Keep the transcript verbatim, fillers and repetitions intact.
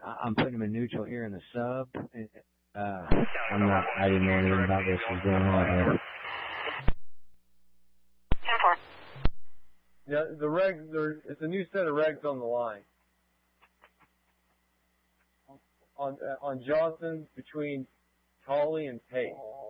I'm putting him in neutral here in the sub. Uh, I'm not, I didn't know anything about this was going on here. Yeah, the regs, there, it's a new set of regs on the line. On, uh, on Johnson between Tolley and Tate.